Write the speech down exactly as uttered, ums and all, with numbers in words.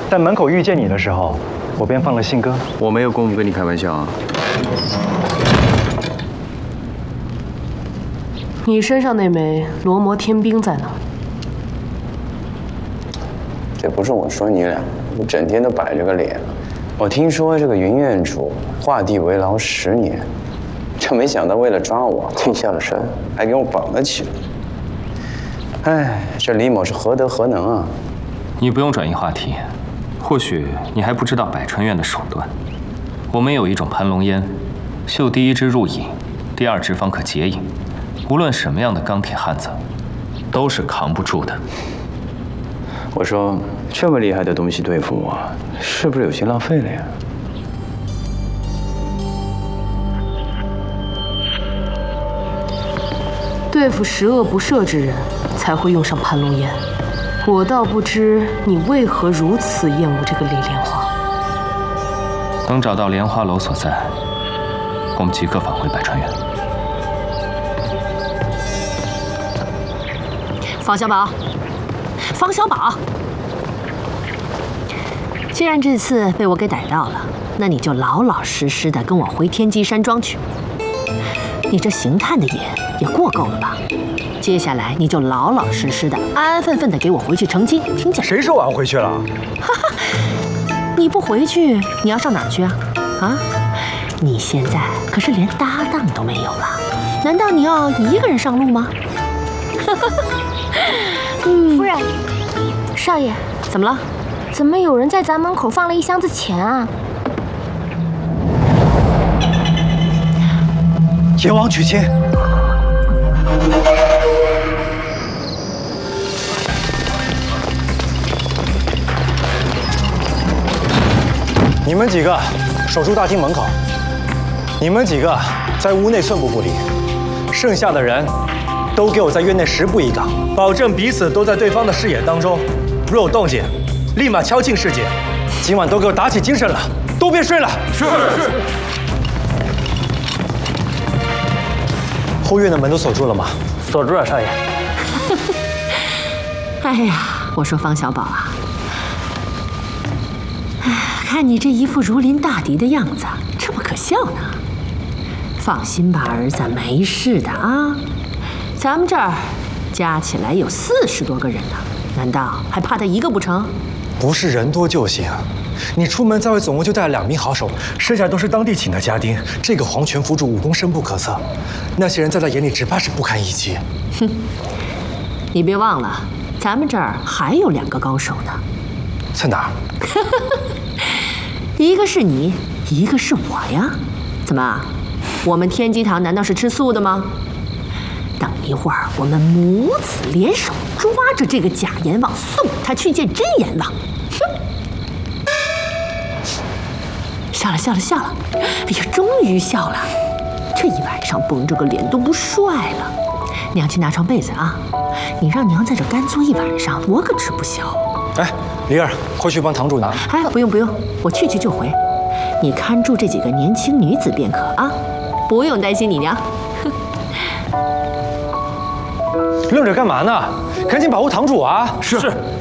在门口遇见你的时候，我便放了信鸽。 我没有功夫跟你开玩笑啊。 你身上那枚罗摩天兵在哪？ 这不是我说你俩，你整天都摆着个脸。我听说这个云院主画地为牢十年，这没想到为了抓我退下了山，还给我绑了起来。哎，这李某是何德何能啊？ 你不用转移话题，或许你还不知道百川院的手段。我们有一种盘龙烟，嗅第一支入影，第二支方可解影。无论什么样的钢铁汉子，都是扛不住的。 我说，这么厉害的东西对付我，是不是有些浪费了呀？ 对付十恶不赦之人，才会用上盘龙烟。我倒不知你为何如此厌恶这个李莲花。 等找到莲花楼所在，我们即刻返回百川院。 方小宝，方小宝，既然这次被我给逮到了，那你就老老实实的跟我回天机山庄去。你这行探的瘾也过够了吧？接下来你就老老实实的、安安分分的给我回去成亲，听见？ 谁说我要回去了？ 哈哈，你不回去，你要上哪儿去啊？啊，你现在可是连搭档都没有了，难道你要一个人上路吗？哈哈。 嗯，夫人，少爷， 怎么了？ 怎么有人在咱门口放了一箱子钱啊？ 阎王娶亲。你们几个守住大厅门口，你们几个在屋内寸步不离，剩下的人都给我在院内十步一岗，保证彼此都在对方的视野当中。若有动静，立马敲磬示警。今晚都给我打起精神了，都别睡了。是是。后院的门都锁住了吗？ 锁住了，少爷。 哎呀，我说方小宝啊，哎，看你这一副如临大敌的样子，这么可笑呢？放心吧，儿子，没事的啊。咱们这儿加起来有四十多个人呢，难道还怕他一个不成？ 不是人多就行。你出门在外总共就带了两名好手，剩下都是当地请的家丁。这个黄泉府主武功深不可测，那些人在他眼里只怕是不堪一击。 哼，你别忘了，咱们这儿还有两个高手呢。 在哪儿？ 一个是你，一个是我呀。怎么，我们天机堂难道是吃素的吗？等一会儿，我们母子联手抓着这个假阎王，送他去见真阎王。哼！笑了笑了笑了，哎呀，终于笑了。这一晚上绷着个脸都不帅了。娘去拿床被子啊！你让娘在这干坐一晚上，我可吃不消。 哎，梨儿，快去帮堂主拿。 哎，不用不用，我去去就回。你看住这几个年轻女子便可啊，不用担心你娘。 愣着干嘛呢？赶紧保护堂主啊！ 是。